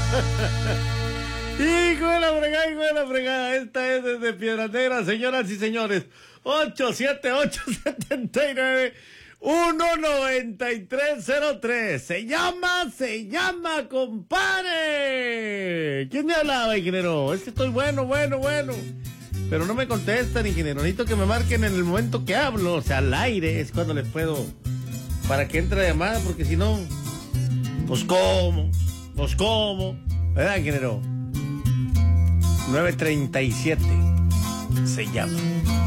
Hijo de la fregada, hijo de la fregada. Esta es desde Piedras Negras, señoras y señores. 878-79-19303. Se llama, compadre. ¿Quién me hablaba, ingeniero? Es que estoy bueno. Pero no me contestan, ingeniero. Necesito que me marquen en el momento que hablo. O sea, al aire es cuando les puedo. Para que entre la llamada, porque si no. Pues cómo. ¿Verdad, ingeniero? 937. Se llama.